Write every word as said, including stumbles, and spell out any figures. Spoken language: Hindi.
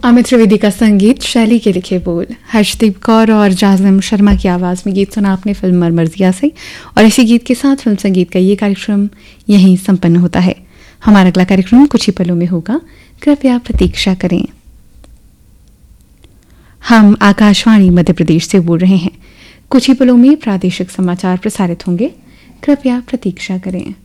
अमित त्रिवेदी का संगीत, शैली के लिखे बोल, हर्षदीप कौर और जाजिम शर्मा की आवाज़ में गीत सुना आपने फिल्म मरमर्जिया से। और इसी गीत के साथ फिल्म संगीत का ये कार्यक्रम यहीं संपन्न होता है। हमारा अगला कार्यक्रम कुछ ही पलों में होगा, कृपया प्रतीक्षा करें। हम आकाशवाणी मध्य प्रदेश से बोल रहे हैं। कुछ ही पलों में प्रादेशिक समाचार प्रसारित होंगे, कृपया प्रतीक्षा करें।